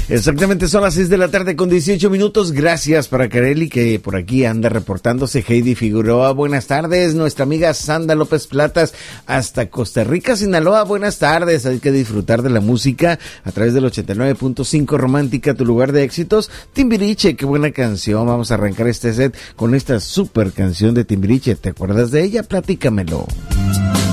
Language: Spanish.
Exactamente, son las 6 de la tarde con 18 minutos. Gracias para Kareli, que por aquí anda reportándose. Heidi Figueroa, buenas tardes. Nuestra amiga Sandra López Platas, hasta Costa Rica, Sinaloa, buenas tardes. Hay que disfrutar de la música a través del 89.5 Romántica, tu lugar de éxitos. Timbiriche, qué buena canción. Vamos a arrancar este set con esta super canción de Timbiriche. ¿Te acuerdas de ella? Platícamelo.